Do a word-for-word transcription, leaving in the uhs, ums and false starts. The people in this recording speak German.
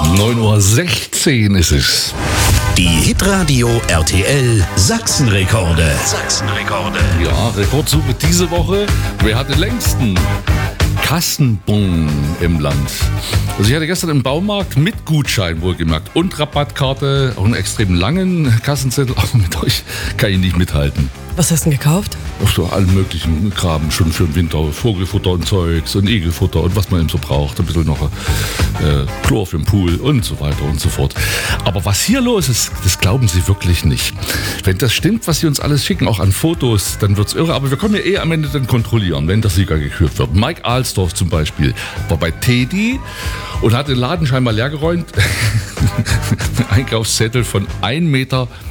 neun Uhr sechzehn ist es. Die Hitradio R T L Sachsenrekorde. Sachsenrekorde. Ja, Rekordsuche diese Woche. Wer hat den längsten Kassenbon im Land? Also ich hatte gestern im Baumarkt mit Gutschein wohlgemerkt und Rabattkarte auch einen extrem langen Kassenzettel, aber mit euch kann ich nicht mithalten. Was hast du denn gekauft? Auch so allen möglichen Kram, schon für den Winter, Vogelfutter und Zeugs und Igelfutter und was man eben so braucht, ein bisschen noch äh, Chlor für den Pool und so weiter und so fort. Aber was hier los ist, das glauben Sie wirklich nicht. Wenn das stimmt, was Sie uns alles schicken, auch an Fotos, dann wird's irre, aber wir können ja eh am Ende dann kontrollieren, wenn der Sieger gekürt wird. Mike Alsdorf zum Beispiel war bei Teddy und hat den Laden scheinbar leergeräumt. Einkaufszettel von ein Meter